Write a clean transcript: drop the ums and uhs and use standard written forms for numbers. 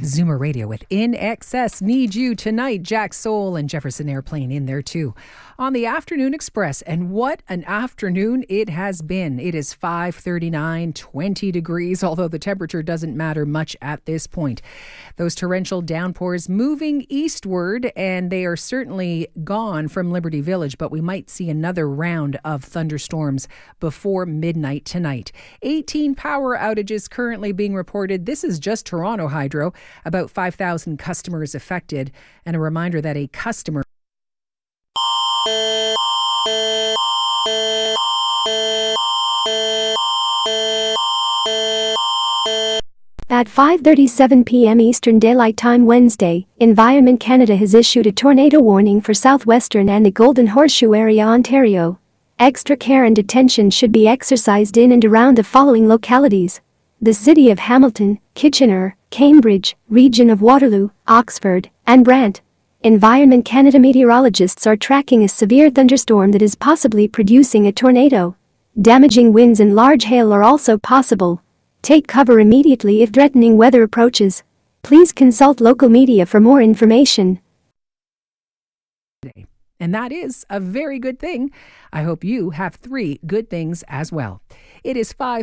Zoomer Radio with In Excess. Need You Tonight. Jack Soul and Jefferson Airplane in there too. On the Afternoon Express, and what an afternoon it has been. It is 5:39, 20 degrees, although the temperature doesn't matter much at this point. Those torrential downpours moving eastward, and they are certainly gone from Liberty Village, but we might see another round of thunderstorms before midnight tonight. 18 power outages currently being reported. This is just Toronto Hydro. About 5,000 customers affected, and a reminder that a customer At 5:37 p.m. Eastern Daylight Time Wednesday, Environment Canada has issued a tornado warning for southwestern and the Golden Horseshoe area, Ontario. Extra care and attention should be exercised in and around the following localities: the city of Hamilton, Kitchener, Cambridge, region of Waterloo, Oxford, and Brant. Environment Canada meteorologists are tracking a severe thunderstorm that is possibly producing a tornado. Damaging winds and large hail are also possible. Take cover immediately if threatening weather approaches. Please consult local media for more information. And that is a very good thing. I hope you have 3 good things as well. It is 5